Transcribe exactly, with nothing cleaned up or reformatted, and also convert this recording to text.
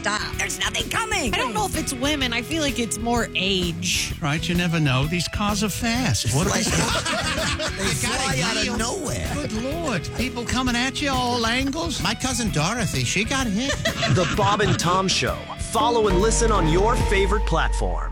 Stop. There's nothing coming. I don't know if it's women. I feel like it's more age. Right, you never know. These cars are fast. What Like, are they fly out of nowhere. Good Lord. People coming at you all angles. My cousin Dorothy, she got hit. The Bob and Tom Show. Follow and listen on your favorite platform.